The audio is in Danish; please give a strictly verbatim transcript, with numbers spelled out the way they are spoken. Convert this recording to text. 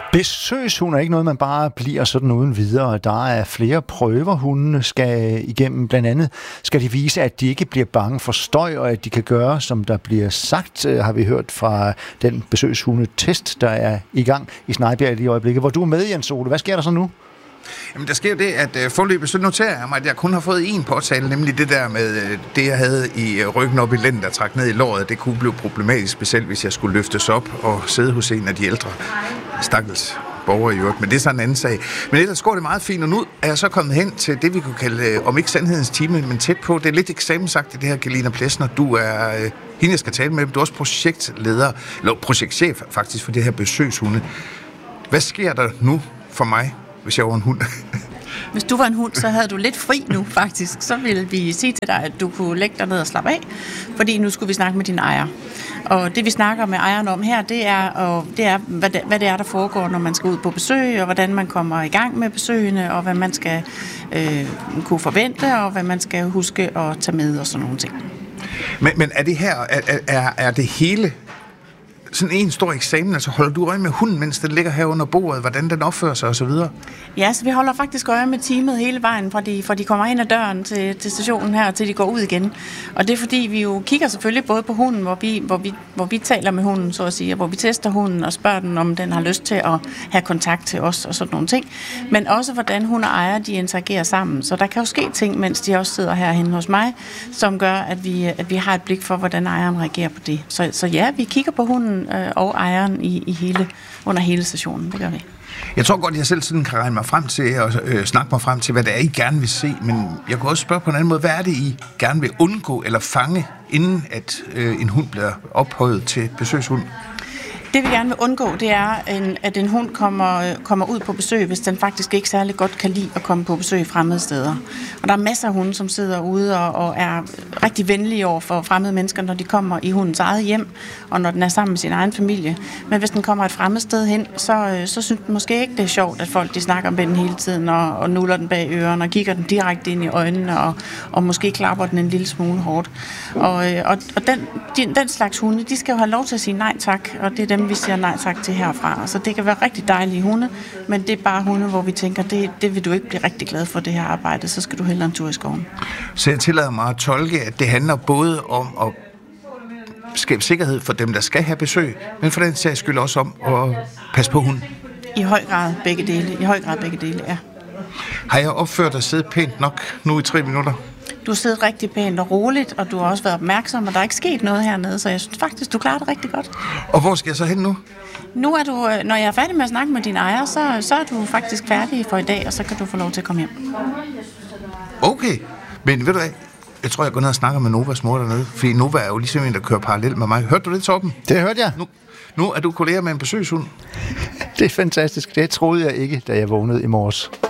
Besøgshund er ikke noget, man bare bliver sådan uden videre. Der er flere prøver, hundene skal igennem. Blandt andet skal de vise, at de ikke bliver bange for støj, og at de kan gøre, som der bliver sagt, har vi hørt fra den besøgshundetest, der er i gang i Snejbjerg i det øjeblikket. Hvor du er med, Jens Ole. Hvad sker der så nu? Jamen, der sker det, at øh, forløbet, så noterer jeg mig, at jeg kun har fået én påtale, nemlig det der med øh, det, jeg havde i øh, ryggen op i lænden, der trak ned i låret. Det kunne blive problematisk, specielt hvis jeg skulle løftes op og sidde hos en af de ældre stakkels borgere i øvrigt. Men det er sådan en anden sag. Men ellers går det meget fint, og nu er jeg så kommet hen til det, vi kunne kalde, øh, om ikke sandhedens time, men tæt på. Det er lidt eksamensagt i det her, Galina Plesner. Du er øh, hende, jeg skal tale med, du er også projektleder, eller projektchef faktisk for det her besøgshunde. Hvad sker der nu for mig, hvis jeg var en hund? Hvis du var en hund, så havde du lidt fri nu, faktisk. Så ville vi sige til dig, at du kunne lægge dig ned og slappe af, fordi nu skulle vi snakke med din ejer. Og det, vi snakker med ejeren om her, det er, og det er hvad, det, hvad det er, der foregår, når man skal ud på besøg, og hvordan man kommer i gang med besøgene, og hvad man skal øh, kunne forvente, og hvad man skal huske at tage med, og sådan nogle ting. Men, men er det her, er, er, er det hele sådan en stor eksamen, altså holder du øje med hunden, mens den ligger her under bordet, hvordan den opfører sig osv.? Ja, så vi holder faktisk øje med teamet hele vejen, fra de, fra de kommer ind ad døren til, til stationen her, til de går ud igen. Og det er fordi, vi jo kigger selvfølgelig både på hunden, hvor vi, hvor vi, hvor vi taler med hunden, så at sige, hvor vi tester hunden og spørger den, om den har lyst til at have kontakt til os og sådan nogle ting. Men også, hvordan hun og ejer, de interagerer sammen. Så der kan jo ske ting, mens de også sidder herhenne hos mig, som gør, at vi, at vi har et blik for, hvordan ejeren reagerer på det. Så, så ja, vi kigger på hunden og ejeren i, i hele, under hele stationen. Det gør vi. Jeg tror godt, jeg selv sådan kan regne mig frem til og øh, snakke mig frem til, hvad det er, I gerne vil se, men jeg kan også spørge på en anden måde, hvad er det, I gerne vil undgå eller fange, inden at øh, en hund bliver ophøjet til besøgshund? Det vi gerne vil undgå, det er, at en hund kommer, kommer ud på besøg, hvis den faktisk ikke særlig godt kan lide at komme på besøg i fremmede steder. Og der er masser af hunde, som sidder ude og, og er rigtig venlige over for fremmede mennesker, når de kommer i hundens eget hjem, og når den er sammen med sin egen familie. Men hvis den kommer et fremmed sted hen, så, så synes den måske ikke, det er sjovt, at folk de snakker med den hele tiden, og, og nuller den bag ørerne, og kigger den direkte ind i øjnene, og, og måske klapper den en lille smule hårdt. Og, og, og den, den, den slags hunde, de skal jo have lov til at sige nej tak, og det er dem, vi siger nej tak til herfra. Så det kan være rigtig dejlige hunde, men det er bare hunde, hvor vi tænker, det, det vil du ikke blive rigtig glad for, det her arbejde, så skal du hellere en tur i skoven. Så jeg tillader mig at tolke, at det handler både om at skabe sikkerhed for dem, der skal have besøg, men for den sags skyld også om at passe på hunden. I høj grad begge dele. I høj grad begge dele, ja. Har jeg opført dig siddet pænt nok nu i tre minutter? Du sidder rigtig pænt og roligt, og du har også været opmærksom, og der er ikke sket noget hernede, så jeg synes faktisk, du klarer det rigtig godt. Og hvor skal jeg så hen nu? Nu er du, når jeg er færdig med at snakke med din ejer, så, så er du faktisk færdig for i dag, og så kan du få lov til at komme hjem. Okay, men ved du hvad? Jeg tror, jeg går ned og snakker med Novas mor dernede, fordi Nova er jo ligesom en, der kører parallelt med mig. Hørte du det, Torben? Det hørte jeg. Nu, nu er du kollega med en besøgshund. Det er fantastisk. Det troede jeg ikke, da jeg vågnede i morges.